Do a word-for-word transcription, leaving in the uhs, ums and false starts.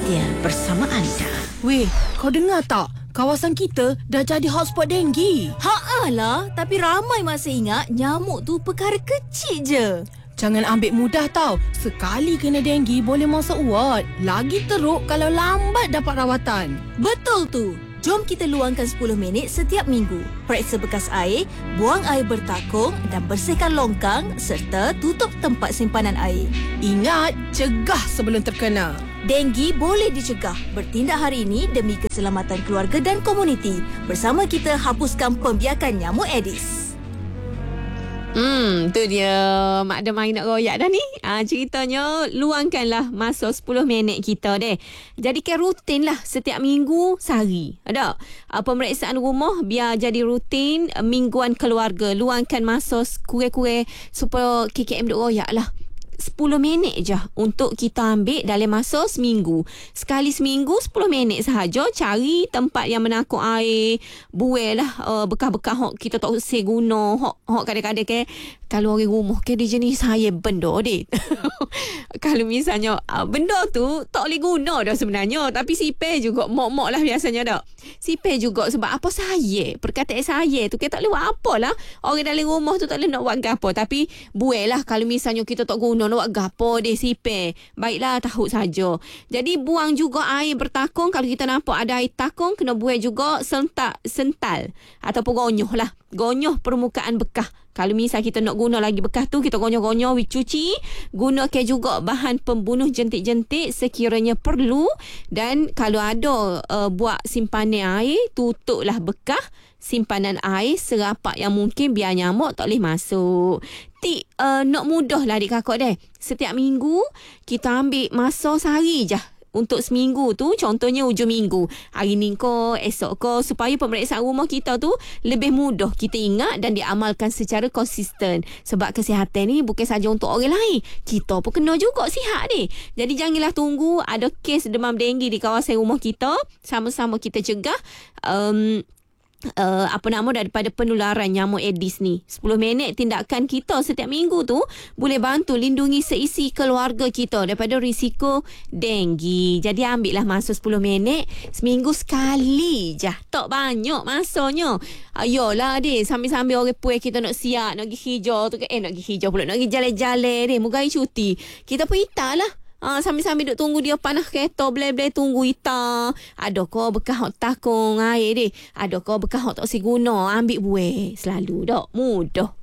setia bersama anda. Weh, kau dengar tak? Kawasan kita dah jadi hotspot denggi. Haalah, tapi ramai masih ingat nyamuk tu perkara kecil je. Jangan ambil mudah tau. Sekali kena denggi boleh masuk ward. Lagi teruk kalau lambat dapat rawatan. Betul tu. Jom kita luangkan sepuluh minit setiap minggu. Periksa bekas air, buang air bertakung dan bersihkan longkang serta tutup tempat simpanan air. Ingat, cegah sebelum terkena. Denggi boleh dicegah. Bertindak hari ini demi keselamatan keluarga dan komuniti. Bersama kita hapuskan pembiakan nyamuk Aedes. Hmm, tu dia. Mak ada main nak royak dah ni. Ah, ceritanya, luangkanlah masa sepuluh minit kita deh. Jadikan rutin lah setiap minggu sehari. Ada? Ah, pemeriksaan rumah biar jadi rutin. Mingguan keluarga. Luangkan masa kurang-kurang supaya K K M duk royak lah. sepuluh minit je untuk kita ambil dalam masa seminggu. Sekali seminggu sepuluh minit sahaja. Cari tempat yang menakuk air. Buai lah uh, bekas-bekas hok kita tak usah guna. Hok, hok kadang-kadang ke kalau orang rumah ke dia jenis saya benda dek. Kalau misalnya uh, benda tu tak boleh guna dah sebenarnya. Tapi sipir juga. Mok-mok lah biasanya dah. Sipir juga sebab apa saya. Perkataan saya tu kita tak boleh buat apa lah. Orang dalam rumah tu tak boleh nak buat apa. Tapi buai lah kalau misalnya kita tak guna nak buat gapo deh sipir. Baiklah tahu saja. Jadi buang juga air bertakung. Kalau kita nampak ada air takung kena buang juga sentak sental ataupun gonyoh lah. Gonyoh permukaan bekas. Kalau misal kita nak guna lagi bekas tu, kita gonyoh-gonyoh, we cuci. Gunakan juga bahan pembunuh jentik-jentik sekiranya perlu. Dan kalau ada uh, buat simpanan air, tutuplah bekas simpanan air serapat yang mungkin biar nyamuk tak boleh masuk. Tik uh, nak mudah lah adik kakak deh. Setiap minggu kita ambil masa sehari je. Untuk seminggu tu, contohnya hujung minggu. Hari ni ko, esok ko, supaya pemeriksaan rumah kita tu lebih mudah kita ingat dan diamalkan secara konsisten. Sebab kesihatan ni bukan saja untuk orang lain. Kita pun kena juga sihat ni. Jadi janganlah tunggu ada kes demam denggi di kawasan rumah kita. Sama-sama kita cegah. Um, Uh, apa nama daripada penularan nyamuk Aedes ni. sepuluh minit tindakan kita setiap minggu tu boleh bantu lindungi seisi keluarga kita daripada risiko denggi. Jadi ambillah masa sepuluh minit seminggu sekali je. Tak banyak masanya. Ayolah deh, sambil-sambil orang puai kita nak siap nak pergi hijau tu ke eh nak pergi hijau pula nak pergi jalan-jalan deh. Moga cuti. Kita pun italah. Ah, sambil-sambil duk tunggu dia panas kereta, bleh-bleh tunggu hitam. Ada kau bekas hok takung air deh. Ada kau bekas hok tak si guna, ambil buih. Selalu dak mudah.